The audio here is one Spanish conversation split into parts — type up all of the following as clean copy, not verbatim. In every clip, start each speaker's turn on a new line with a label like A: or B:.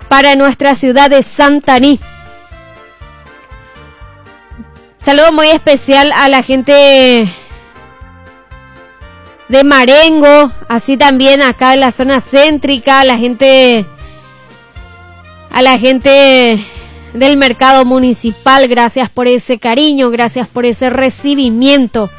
A: para nuestra ciudad de Santaní. Saludo muy especial a la gente de Marengo, así también acá en la zona céntrica, a la gente del mercado municipal. Gracias por ese cariño, gracias por ese recibimiento.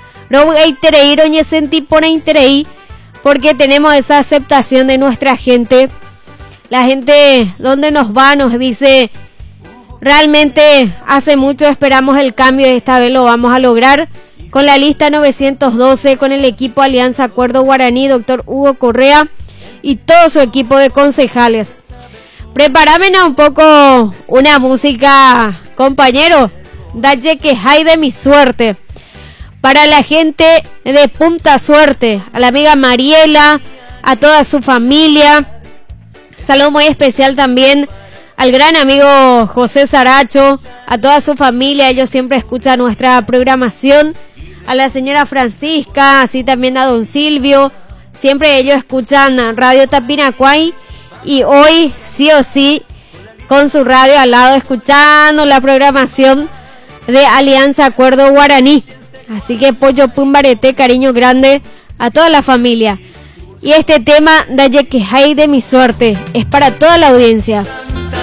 A: Porque tenemos esa aceptación de nuestra gente. La gente donde nos va nos dice, realmente hace mucho esperamos el cambio y esta vez lo vamos a lograr. Con la lista 912, con el equipo Alianza Acuerdo Guaraní, doctor Hugo Correa y todo su equipo de concejales. Prepárame un poco una música, compañero. Dalle que hay de mi suerte. Para la gente de Punta Suerte, a la amiga Mariela, a toda su familia. Saludo muy especial también al gran amigo José Saracho, a toda su familia. Ellos siempre escuchan nuestra programación. A la señora Francisca, así también a don Silvio. Siempre ellos escuchan Radio Tapinacuay. Y hoy, sí o sí, con su radio al lado, escuchando la programación de Alianza Acuerdo Guaraní. Así que pollo pumbarete, cariño grande a toda la familia. Y este tema, Daye que hay de mi suerte, es para toda la audiencia.